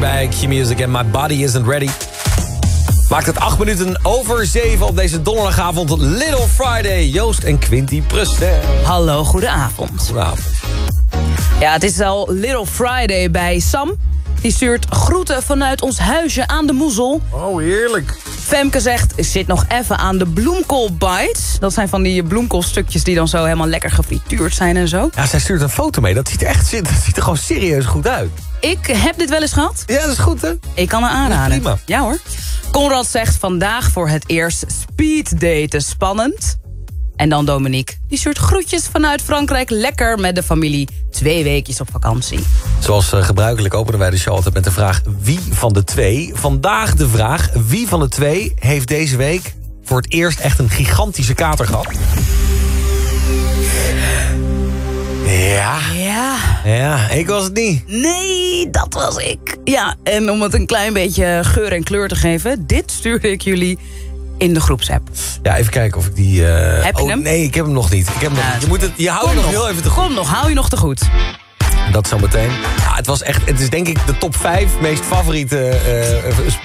bij Q-Music en My Body Isn't Ready. Maakt het 8 minuten over 7 op deze donderdagavond. Little Friday, Joost en Quinty Prestel. Hallo, goedenavond. Goedenavond. Ja, het is al Little Friday bij Sam. Die stuurt groeten vanuit ons huisje aan de Moezel. Oh, heerlijk. Femke zegt, zit nog even aan de bloemkoolbites. Dat zijn van die bloemkoolstukjes die dan zo helemaal lekker gefrituurd zijn en zo. Ja, zij stuurt een foto mee. Dat ziet er gewoon serieus goed uit. Ik heb dit wel eens gehad. Ja, dat is goed, hè? Ik kan er aanraden. Prima. Ja hoor. Conrad zegt vandaag voor het eerst speeddaten spannend. En dan Dominique. Die stuurt groetjes vanuit Frankrijk. Lekker met de familie. 2 weekjes op vakantie. Zoals gebruikelijk openen wij de show altijd met de vraag wie van de twee. Vandaag de vraag wie van de twee heeft deze week voor het eerst echt een gigantische kater gehad. Ja, ik was het niet. Nee, dat was ik. Ja, en om het een klein beetje geur en kleur te geven. Dit stuurde ik jullie in de groepsapp. Ja, even kijken of ik die... Heb je hem? Nee, ik heb hem nog niet. Je houdt je nog heel even te goed. Kom nog, hou je nog te goed. Dat zometeen. Ja, het is denk ik de top 5 meest favoriete